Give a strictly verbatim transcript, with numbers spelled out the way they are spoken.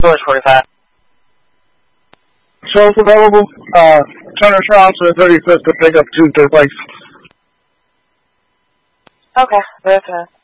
Village forty-five. So it's available. Uh, Turner Charles to the thirty-fifth to pick up two third place. Okay, that's uh